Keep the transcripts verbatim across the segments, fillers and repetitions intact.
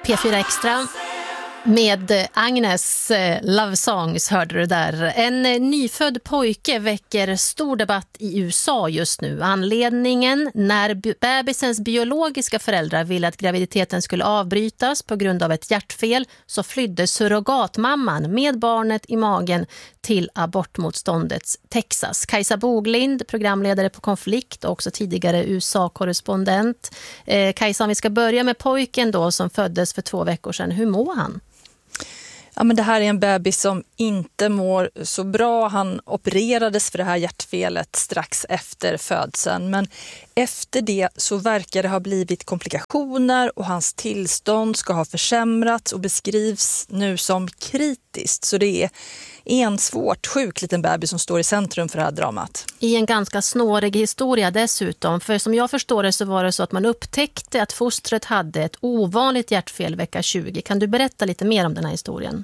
P fyra Extra med Agnes Love Songs hörde du där. En nyfödd pojke väcker stor debatt i U S A just nu. Anledningen: när bebisens biologiska föräldrar ville att graviditeten skulle avbrytas på grund av ett hjärtfel, så flydde surrogatmamman med barnet i magen till abortmotståndets Texas. Kajsa Boglind, programledare på Konflikt och också tidigare U S A-korrespondent. Eh, Kajsa, om vi ska börja med pojken då som föddes för två veckor sedan. Hur mår han? Ja, men det här är en bebis som inte mår så bra. Han opererades för det här hjärtfelet strax efter födseln. Men efter det så verkar det ha blivit komplikationer och hans tillstånd ska ha försämrats och beskrivs nu som kritiskt. Så det är en svårt sjuk liten bebis som står i centrum för det här dramat. I en ganska snårig historia dessutom. För som jag förstår det så var det så att man upptäckte att fostret hade ett ovanligt hjärtfel vecka tjugo. Kan du berätta lite mer om den här historien?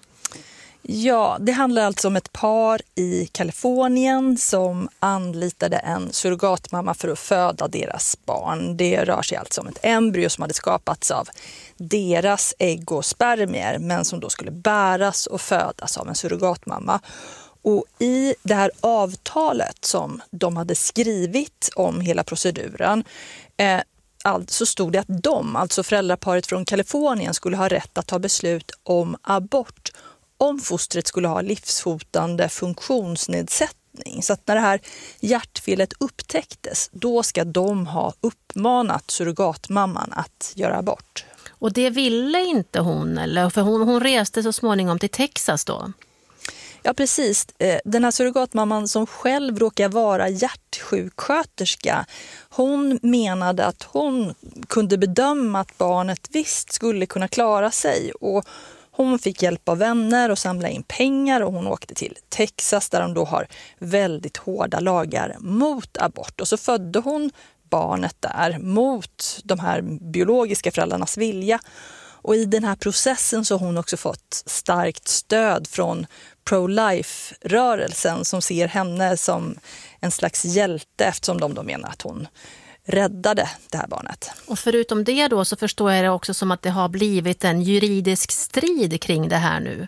Ja, det handlar alltså om ett par i Kalifornien som anlitade en surrogatmamma för att föda deras barn. Det rör sig alltså om ett embryo som hade skapats av deras ägg och spermier, men som då skulle bäras och födas av en surrogatmamma. Och i det här avtalet som de hade skrivit om hela proceduren eh, så stod det att de, alltså föräldraparet från Kalifornien, skulle ha rätt att ta beslut om abort om fostret skulle ha livshotande funktionsnedsättning. Så att när det här hjärtfelet upptäcktes, då ska de ha uppmanat surrogatmamman att göra abort. Och det ville inte hon, eller? För hon, hon reste så småningom till Texas då. Ja, precis. Den här surrogatmamman som själv råkar vara hjärtsjuksköterska, hon menade att hon kunde bedöma att barnet visst skulle kunna klara sig, och hon fick hjälp av vänner och samla in pengar, och hon åkte till Texas där de då har väldigt hårda lagar mot abort. Och så födde hon barnet där mot de här biologiska föräldrarnas vilja. Och i den här processen så har hon också fått starkt stöd från pro-life-rörelsen som ser henne som en slags hjälte, eftersom de då menar att hon räddade det här barnet. Och förutom det då så förstår jag det också som att det har blivit en juridisk strid kring det här nu.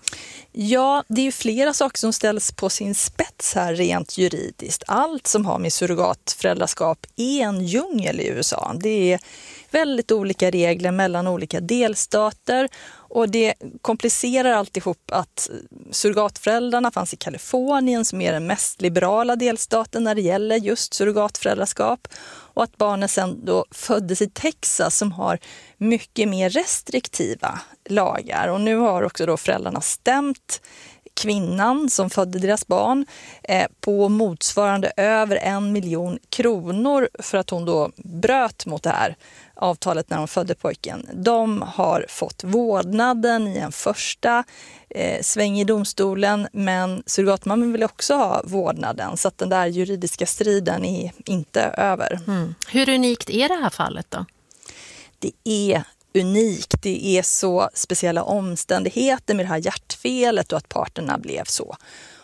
Ja, det är ju flera saker som ställs på sin spets här rent juridiskt. Allt som har med surrogatföräldraskap är en djungel i U S A. Det är väldigt olika regler mellan olika delstater, och det komplicerar alltihop att surrogatföräldrarna fanns i Kalifornien som är den mest liberala delstaten när det gäller just surrogatföräldraskap, och att barnen sen då föddes i Texas som har mycket mer restriktiva lagar. Och nu har också då föräldrarna stämt kvinnan som födde deras barn eh, på motsvarande över en miljon kronor för att hon då bröt mot det här avtalet när de födde pojken. De har fått vårdnaden i en första eh, sväng i domstolen, men surrogatmamman vill också ha vårdnaden, så att den där juridiska striden är inte över. Mm. Hur unikt är det här fallet då? Det är unikt. Det är så speciella omständigheter med det här hjärtfelet och att parterna blev så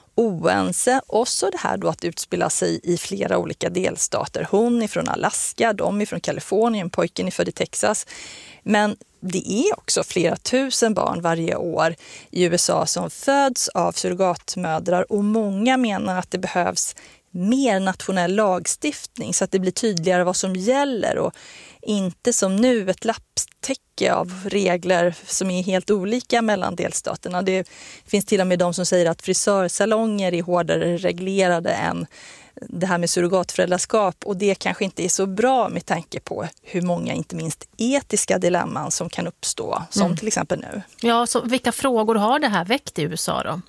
oense. Och så det här då att utspela sig i flera olika delstater. Hon är från Alaska, de är från Kalifornien, pojken är född i Texas. Men det är också flera tusen barn varje år i U S A som föds av surrogatmödrar, och många menar att det behövs mer nationell lagstiftning så att det blir tydligare vad som gäller, och inte som nu ett lapptäcke av regler som är helt olika mellan delstaterna. Det finns till och med de som säger att frisörsalonger är hårdare reglerade än det här med surrogatföräldraskap, och det kanske inte är så bra med tanke på hur många, inte minst etiska dilemman som kan uppstå, som mm. till exempel nu. Ja, så vilka frågor har det här väckt i U S A då?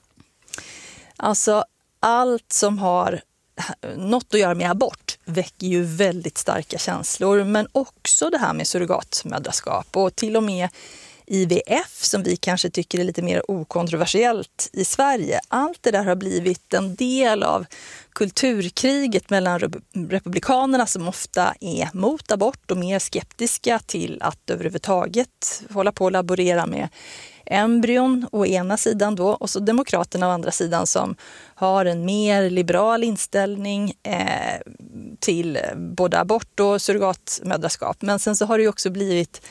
Alltså allt som har något att göra med abort väcker ju väldigt starka känslor, men också det här med surrogatmödraskap, och till och med I V F som vi kanske tycker är lite mer okontroversiellt i Sverige. Allt det där har blivit en del av kulturkriget mellan republikanerna som ofta är mot abort och mer skeptiska till att överhuvudtaget hålla på att laborera med embryon å ena sidan då, och så demokraterna å andra sidan som har en mer liberal inställning eh, till både abort och surrogatmödraskap. Men sen så har det ju också blivit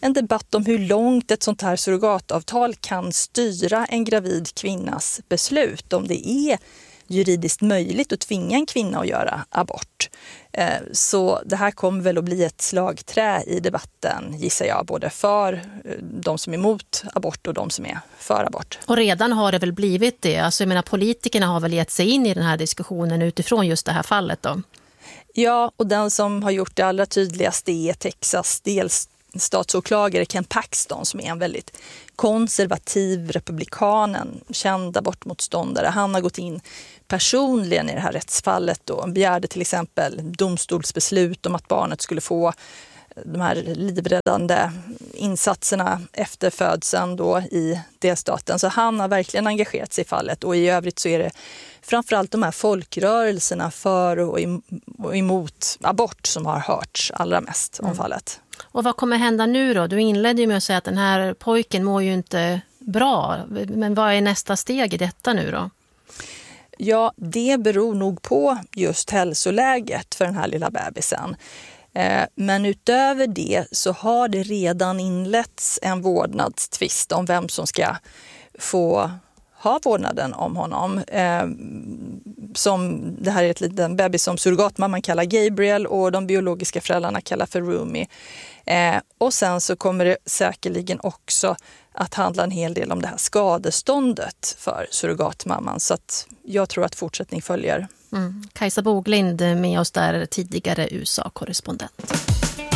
en debatt om hur långt ett sånt här surrogatavtal kan styra en gravid kvinnas beslut. Om det är juridiskt möjligt att tvinga en kvinna att göra abort. Så det här kommer väl att bli ett slagträ i debatten, gissar jag, både för de som är emot abort och de som är för abort. Och redan har det väl blivit det? Alltså jag menar, politikerna har väl gett sig in i den här diskussionen utifrån just det här fallet då? Ja, och den som har gjort det allra tydligast är Texas delstatsåklagare Ken Paxton, som är en väldigt konservativ republikan, en känd abortmotståndare. Han har gått in personligen i det här rättsfallet och begärde till exempel domstolsbeslut om att barnet skulle få de här livräddande insatserna efter födseln då i delstaten. Så han har verkligen engagerat sig i fallet, och i övrigt så är det framförallt de här folkrörelserna för och emot abort som har hörts allra mest om mm. fallet. Och vad kommer hända nu då? Du inledde ju med att säga att den här pojken mår ju inte bra. Men vad är nästa steg i detta nu då? Ja, det beror nog på just hälsoläget för den här lilla bebisen. Men utöver det så har det redan inletts en vårdnadstvist om vem som ska få ha vårdnaden om honom. Som, det här är ett liten bebis som surrogatmamman kallar Gabriel och de biologiska föräldrarna kallar för Rumi. Och sen så kommer det säkerligen också att handla en hel del om det här skadeståndet för surrogatmamman. Så att jag tror att fortsättning följer. Mm. Kajsa Boglind med oss där, tidigare U S A-korrespondent.